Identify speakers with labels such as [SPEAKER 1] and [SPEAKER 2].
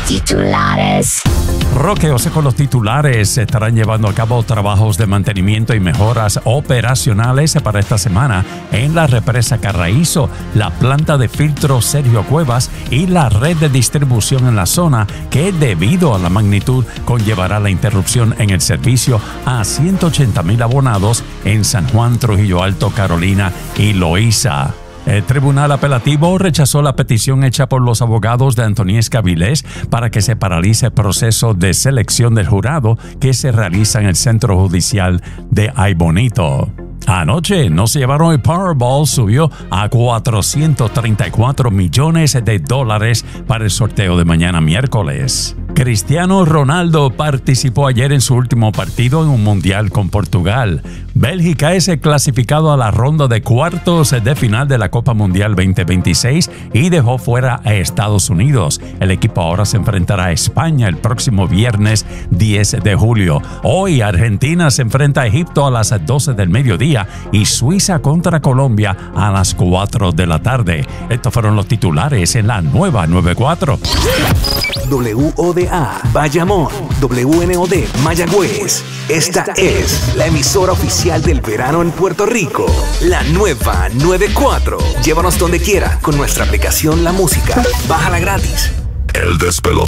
[SPEAKER 1] Titulares.
[SPEAKER 2] Roque José con los titulares. Se estarán llevando a cabo trabajos de mantenimiento y mejoras operacionales para esta semana en la represa Carraízo, la planta de filtro Sergio Cuevas y la red de distribución en la zona, que debido a la magnitud conllevará la interrupción en el servicio a 180,000 abonados en San Juan, Trujillo Alto, Carolina y Loíza. El Tribunal Apelativo rechazó la petición hecha por los abogados de Antoniés Cavilés para que se paralice el proceso de selección del jurado que se realiza en el Centro Judicial de Aybonito. Anoche no se llevaron el Powerball, subió a $434 millones para el sorteo de mañana miércoles. Cristiano Ronaldo participó ayer en su último partido en un mundial con Portugal. Bélgica es el clasificado a la ronda de cuartos de final de la Copa Mundial 2026 y dejó fuera a Estados Unidos. El equipo ahora se enfrentará a España el próximo viernes 10 de julio. Hoy Argentina se enfrenta a Egipto a las 12 del mediodía y Suiza contra Colombia a las 4 de la tarde. Estos fueron los titulares en la nueva 94.
[SPEAKER 3] WODA Bayamón, WNOD Mayagüez. Esta es la emisora oficial del verano en Puerto Rico. La nueva 94. Llévanos donde quiera con nuestra aplicación La Música. Bájala gratis.
[SPEAKER 4] El despelote.